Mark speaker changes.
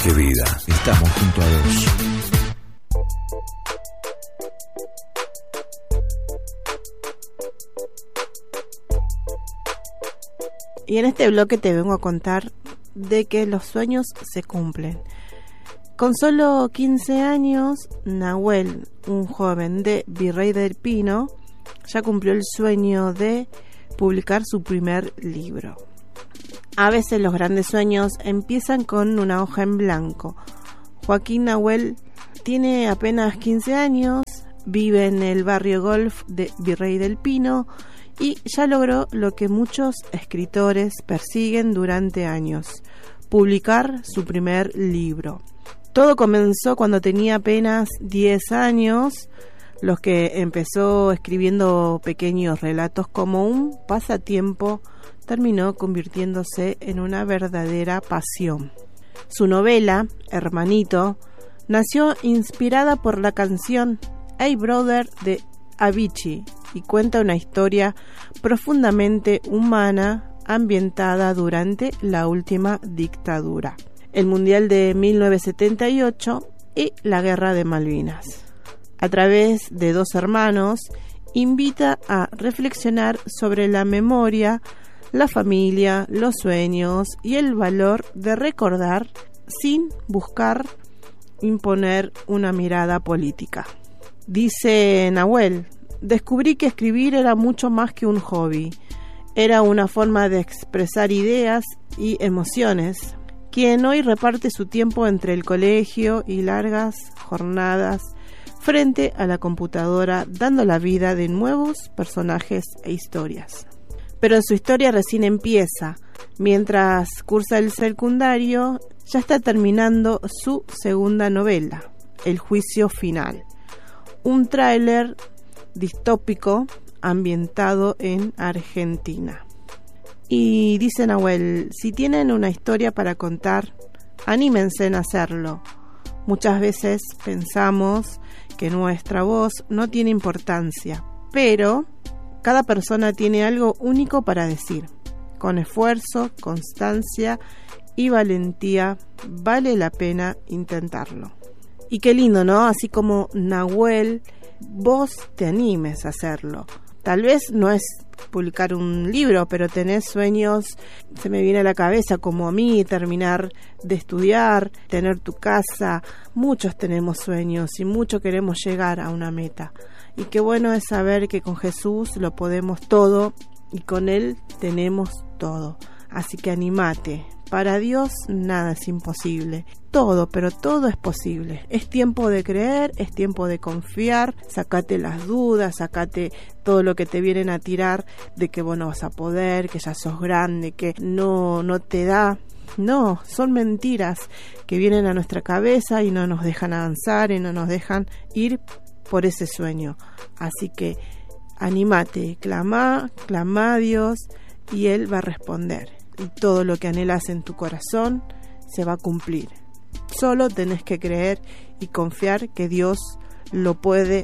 Speaker 1: Qué vida, estamos junto a vos.
Speaker 2: Y en este bloque te vengo a contar de que los sueños se cumplen. Con solo 15 años, Nahuel, un joven de Virrey del Pino, ya cumplió el sueño de publicar su primer libro. A veces los grandes sueños empiezan con una hoja en blanco. Joaquín Nahuel tiene apenas 15 años, vive en el barrio Golf de Virrey del Pino y ya logró lo que muchos escritores persiguen durante años: publicar su primer libro. Todo comenzó cuando tenía apenas 10 años, los que empezó escribiendo pequeños relatos como un pasatiempo, terminó convirtiéndose en una verdadera pasión. Su novela, Hermanito, nació inspirada por la canción Hey Brother de Avicii y cuenta una historia profundamente humana ambientada durante la última dictadura, el Mundial de 1978 y la Guerra de Malvinas. A través de dos hermanos, invita a reflexionar sobre la memoria, la familia, los sueños y el valor de recordar sin buscar imponer una mirada política. Dice Nahuel: descubrí que escribir era mucho más que un hobby. Era una forma de expresar ideas y emociones. Quien hoy reparte su tiempo entre el colegio y largas jornadas frente a la computadora, dando la vida de nuevos personajes e historias. Pero su historia recién empieza. Mientras cursa el secundario, ya está terminando su segunda novela, El Juicio Final, un thriller distópico ambientado en Argentina. Y dice Nahuel: si tienen una historia para contar, anímense en hacerlo. Muchas veces pensamos que nuestra voz no tiene importancia, pero cada persona tiene algo único para decir. Con esfuerzo, constancia y valentía vale la pena intentarlo. Y qué lindo, ¿no? Así como Nahuel, vos te animes a hacerlo. Tal vez no es publicar un libro, pero tenés sueños, se me viene a la cabeza como a mí, terminar de estudiar, tener tu casa. Muchos tenemos sueños y mucho queremos llegar a una meta. Y qué bueno es saber que con Jesús lo podemos todo y con Él tenemos todo. Así que anímate. Para Dios nada es imposible. Todo, pero todo es posible. Es tiempo de creer, es tiempo de confiar. Sácate las dudas, sácate todo lo que te vienen a tirar de que vos no vas a poder, que ya sos grande, que no te da. No, son mentiras que vienen a nuestra cabeza y no nos dejan avanzar y no nos dejan ir por ese sueño. Así que anímate, clama a Dios y Él va a responder. Y todo lo que anhelas en tu corazón se va a cumplir. Solo tenés que creer y confiar que Dios lo puede